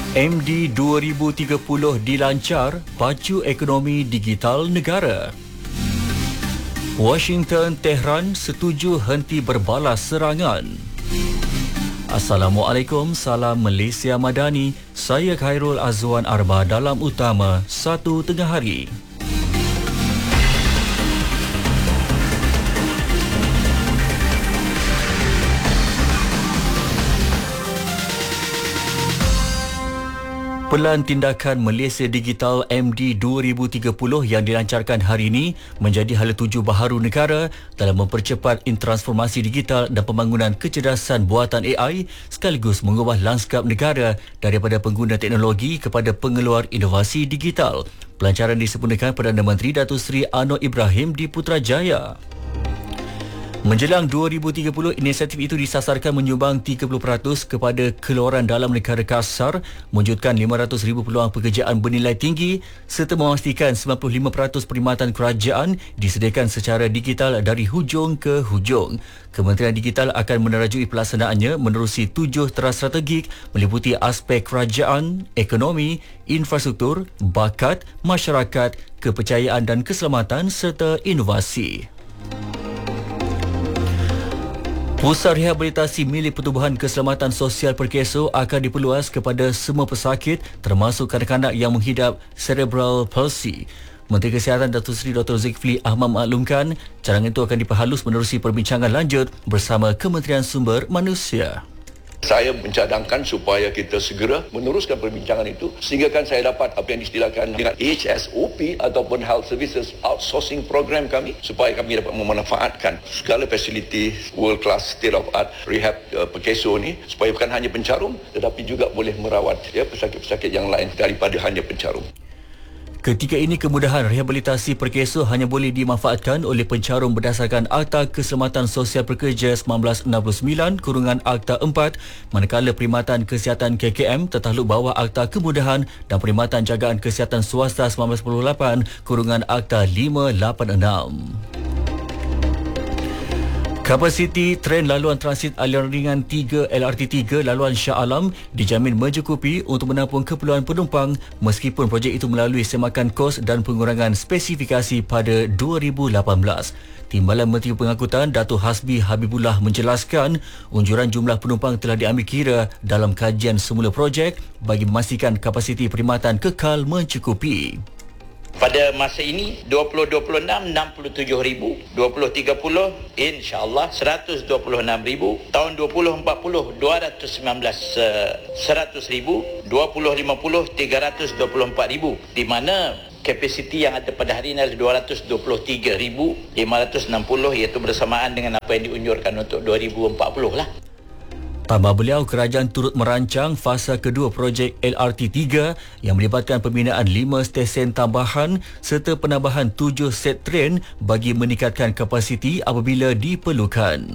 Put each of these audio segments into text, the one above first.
MD 2030 dilancar, pacu ekonomi digital negara. Washington, Tehran setuju henti berbalas serangan. Assalamualaikum, salam Malaysia Madani. Saya Khairul Azwan Arba dalam utama 1 tengah hari. Pelan Tindakan Malaysia Digital MD 2030 yang dilancarkan hari ini menjadi hala tuju baharu negara dalam mempercepat transformasi digital dan pembangunan kecerdasan buatan AI sekaligus mengubah lanskap negara daripada pengguna teknologi kepada pengeluar inovasi digital. Pelancaran disempurnakan Perdana Menteri Datuk Seri Anwar Ibrahim di Putrajaya. Menjelang 2030, inisiatif itu disasarkan menyumbang 30% kepada keluaran dalam negara kasar, mewujudkan 500,000 peluang pekerjaan bernilai tinggi serta memastikan 95% perkhidmatan kerajaan disediakan secara digital dari hujung ke hujung. Kementerian Digital akan menerajui pelaksanaannya menerusi 7 teras strategik meliputi aspek kerajaan, ekonomi, infrastruktur, bakat, masyarakat, kepercayaan dan keselamatan serta inovasi. Pusat Rehabilitasi Milik Pertubuhan Keselamatan Sosial Perkeso akan diperluas kepada semua pesakit termasuk kanak-kanak yang menghidap cerebral palsy. Menteri Kesihatan Datuk Seri Dr. Zulkifli Ahmad maklumkan cadangan itu akan diperhalus menerusi perbincangan lanjut bersama Kementerian Sumber Manusia. Saya mencadangkan supaya kita segera meneruskan perbincangan itu sehingga kan saya dapat apa yang diistilahkan dengan HSOP ataupun Health Services Outsourcing Program kami supaya kami dapat memanfaatkan segala fasiliti world class state of art rehab Perkeso ni supaya bukan hanya pencarum tetapi juga boleh merawat pesakit-pesakit yang lain daripada hanya pencarum. Ketika ini, kemudahan rehabilitasi Perkeso hanya boleh dimanfaatkan oleh pencarum berdasarkan Akta Keselamatan Sosial Pekerja 1969 Akta 4, manakala Perkhidmatan Kesihatan KKM tertakluk bawah Akta Kemudahan dan Perkhidmatan Jagaan Kesihatan Swasta 1948 Akta 586. Kapasiti tren laluan transit aliran ringan 3 LRT 3 laluan Shah Alam dijamin mencukupi untuk menampung keperluan penumpang meskipun projek itu melalui semakan kos dan pengurangan spesifikasi pada 2018. Timbalan Menteri Pengangkutan Datuk Hasbi Habibullah menjelaskan unjuran jumlah penumpang telah diambil kira dalam kajian semula projek bagi memastikan kapasiti perkhidmatan kekal mencukupi. Pada masa ini 2026 67,000, 2030 insya-Allah 126,000, tahun 2040 219 100,000, 2050 324,000 di mana kapasiti yang ada pada hari ini adalah 223,560 iaitu bersamaan dengan apa yang diunjurkan untuk 2040 lah. Tambah beliau, kerajaan turut merancang fasa kedua projek LRT 3 yang melibatkan pembinaan 5 stesen tambahan serta penambahan 7 set tren bagi meningkatkan kapasiti apabila diperlukan.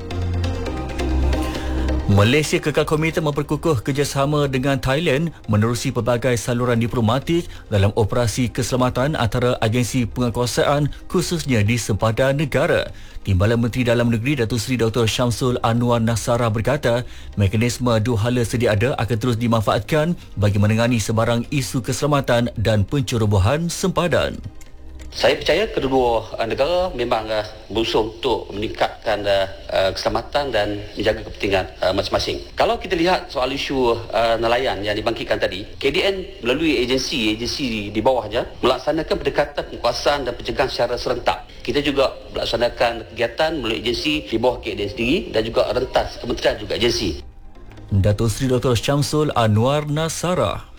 Malaysia kekal komited memperkukuh kerjasama dengan Thailand menerusi pelbagai saluran diplomatik dalam operasi keselamatan antara agensi penguasaan khususnya di sempadan negara. Timbalan Menteri Dalam Negeri Datuk Seri Dr. Syamsul Anwar Nasara berkata, mekanisme dua hala sedia ada akan terus dimanfaatkan bagi menangani sebarang isu keselamatan dan pencerobohan sempadan. Saya percaya kedua negara memang berusaha untuk meningkatkan keselamatan dan menjaga kepentingan masing-masing. Kalau kita lihat soal isu nelayan yang dibangkitkan tadi, KDN melalui agensi di bawahnya melaksanakan pendekatan penguasaan dan pencegahan secara serentak. Kita juga melaksanakan kegiatan melalui agensi di bawah KDN sendiri dan juga rentas kementerian juga agensi. Datuk Seri Dr. Syamsul Anwar Nasara.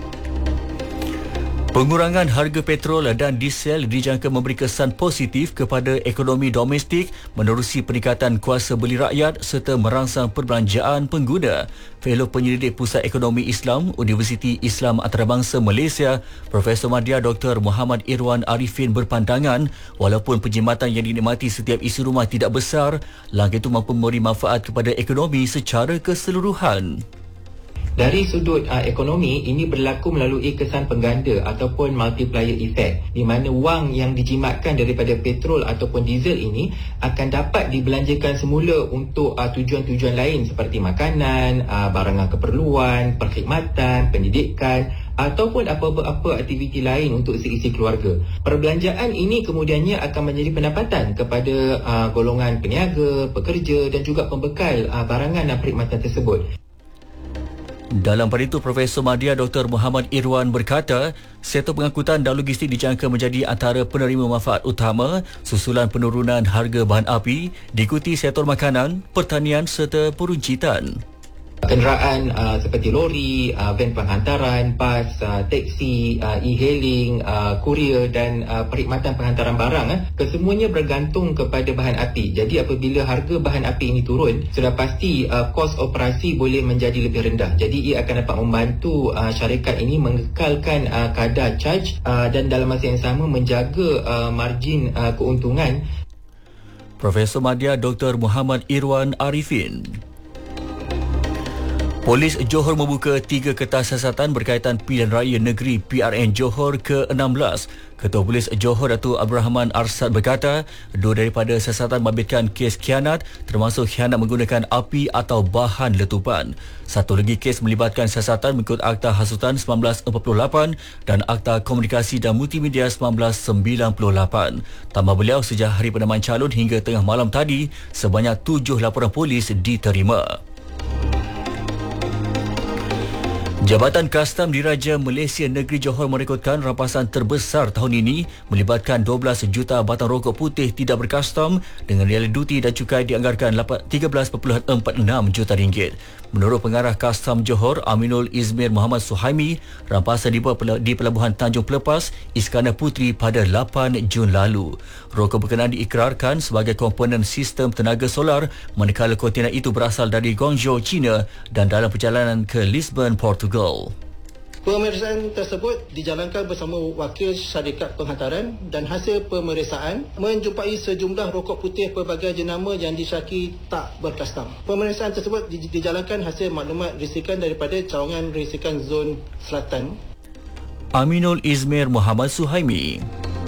Pengurangan harga petrol dan diesel dijangka memberi kesan positif kepada ekonomi domestik menerusi peningkatan kuasa beli rakyat serta merangsang perbelanjaan pengguna. Fellow Penyelidik Pusat Ekonomi Islam Universiti Islam Antarabangsa Malaysia, Profesor Madya Dr. Muhammad Irwan Arifin berpandangan walaupun penjimatan yang dinikmati setiap isi rumah tidak besar, langkah itu mampu memberi manfaat kepada ekonomi secara keseluruhan. Dari sudut ekonomi, ini berlaku melalui kesan pengganda ataupun multiplier effect, di mana wang yang dijimatkan daripada petrol ataupun diesel ini akan dapat dibelanjakan semula untuk tujuan-tujuan lain seperti makanan, barangan keperluan, perkhidmatan, pendidikan ataupun apa-apa aktiviti lain untuk isi keluarga. Perbelanjaan ini kemudiannya akan menjadi pendapatan kepada golongan peniaga, pekerja dan juga pembekal barangan dan perkhidmatan tersebut. Dalam pada itu, Profesor Madya Dr. Muhammad Irwan berkata, sektor pengangkutan dan logistik dijangka menjadi antara penerima manfaat utama susulan penurunan harga bahan api, diikuti sektor makanan, pertanian serta peruncitan. Kenderaan seperti lori, van penghantaran, bas, teksi, e-hailing, kurier dan perkhidmatan penghantaran barang, kesemuanya bergantung kepada bahan api. Jadi apabila harga bahan api ini turun, sudah pasti kos operasi boleh menjadi lebih rendah. Jadi ia akan dapat membantu syarikat ini mengekalkan kadar charge dan dalam masa yang sama menjaga margin keuntungan. Profesor Madya Dr. Muhammad Irwan Arifin. Polis Johor membuka 3 kertas siasatan berkaitan Pilihan Raya Negeri PRN Johor ke-16. Ketua Polis Johor Datuk Abdul Rahman Arsad berkata, 2 daripada siasatan membabitkan kes khianat termasuk khianat menggunakan api atau bahan letupan. 1 lagi kes melibatkan siasatan mengikut Akta Hasutan 1948 dan Akta Komunikasi dan Multimedia 1998. Tambah beliau, sejak hari penentuan calon hingga tengah malam tadi, sebanyak 7 laporan polis diterima. Jabatan Kastam Diraja Malaysia Negeri Johor merekodkan rampasan terbesar tahun ini melibatkan 12 juta batang rokok putih tidak berkastam dengan nilai duti dan cukai dianggarkan 13.46 juta ringgit. Menurut Pengarah Kastam Johor Aminul Izmir Muhammad Suhaimi, rampasan dibuat di Pelabuhan Tanjung Pelepas, Iskandar Puteri pada 8 Jun lalu. Rokok berkenaan diikrarkan sebagai komponen sistem tenaga solar manakala kontena itu berasal dari Guangzhou, China dan dalam perjalanan ke Lisbon, Portugal. Pemeriksaan tersebut dijalankan bersama wakil syarikat penghantaran dan hasil pemeriksaan menjumpai sejumlah rokok putih pelbagai jenama yang disyaki tak berkastam. Pemeriksaan tersebut dijalankan hasil maklumat risikan daripada cawangan risikan zon selatan. Aminul Izmir Muhammad Suhaimi.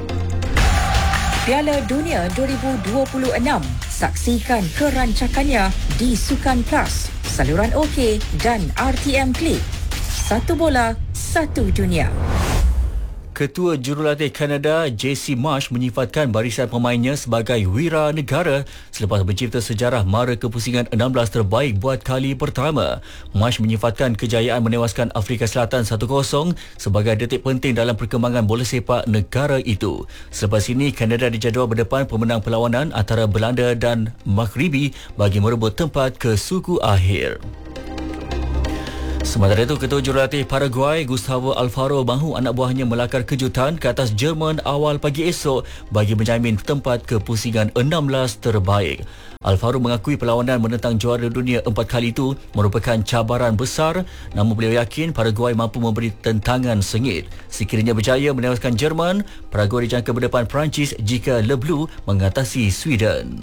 Piala Dunia 2026. Saksikan kerancakannya di Sukan Plus, saluran OK dan RTM Klik. Satu bola, satu dunia. Ketua Jurulatih Kanada JC Marsh menyifatkan barisan pemainnya sebagai wira negara selepas mencipta sejarah mara kepusingan 16 terbaik buat kali pertama. Marsh menyifatkan kejayaan menewaskan Afrika Selatan 1-0 sebagai detik penting dalam perkembangan bola sepak negara itu. Selepas ini, Kanada dijadual berdepan pemenang perlawanan antara Belanda dan Maghribi bagi merebut tempat ke suku akhir. Sementara itu, Ketua Jurulatih Paraguay Gustavo Alfaro mahu anak buahnya melakar kejutan ke atas Jerman awal pagi esok bagi menjamin tempat ke pusingan 16 terbaik. Alfaro mengakui perlawanan menentang juara dunia 4 kali itu merupakan cabaran besar, namun beliau yakin Paraguay mampu memberi tentangan sengit. Sekiranya berjaya menewaskan Jerman, Paraguay dijangka berdepan Perancis jika Le Bleu mengatasi Sweden.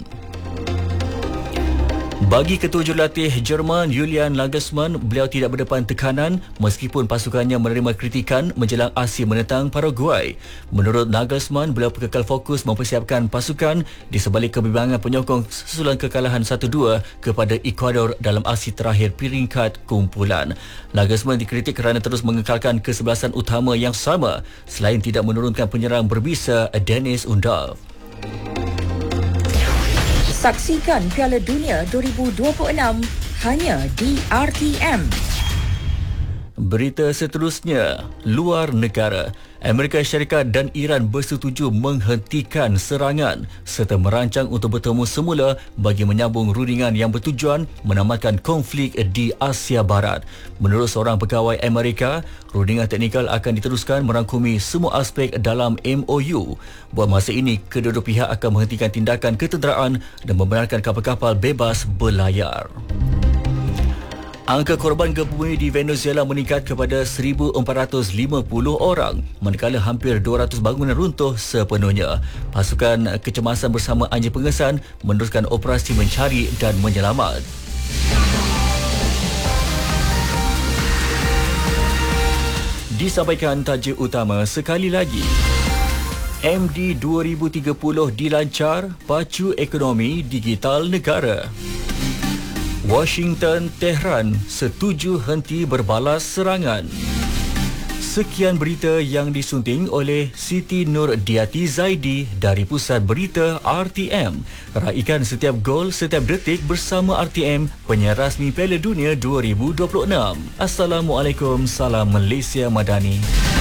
Bagi Ketua Jurulatih Jerman Julian Nagelsmann, beliau tidak berdepan tekanan meskipun pasukannya menerima kritikan menjelang aksi menentang Paraguay. Menurut Nagelsmann, beliau kekal fokus mempersiapkan pasukan di sebalik kebimbangan penyokong susulan kekalahan 1-2 kepada Ecuador dalam aksi terakhir peringkat kumpulan. Nagelsmann dikritik kerana terus mengekalkan kesebelasan utama yang sama selain tidak menurunkan penyerang berbisa Dennis Undav. Saksikan Piala Dunia 2026 hanya di RTM. Berita seterusnya, luar negara. Amerika Syarikat dan Iran bersetuju menghentikan serangan serta merancang untuk bertemu semula bagi menyambung rundingan yang bertujuan menamatkan konflik di Asia Barat. Menurut seorang pegawai Amerika, rundingan teknikal akan diteruskan merangkumi semua aspek dalam MOU. Buat masa ini, kedua-dua pihak akan menghentikan tindakan ketenteraan dan membenarkan kapal-kapal bebas berlayar. Angka korban gempa bumi di Venezuela meningkat kepada 1,450 orang, manakala hampir 200 bangunan runtuh sepenuhnya. Pasukan kecemasan bersama anjing pengesan meneruskan operasi mencari dan menyelamat. Disampaikan tajuk utama sekali lagi. MD 2030 dilancar, pacu ekonomi digital negara. Washington, Tehran setuju henti berbalas serangan. Sekian berita yang disunting oleh Siti Nurdiati Zaidi dari Pusat Berita RTM. Raikan setiap gol, setiap detik bersama RTM, penyiar rasmi Piala Dunia 2026. Assalamualaikum, salam Malaysia Madani.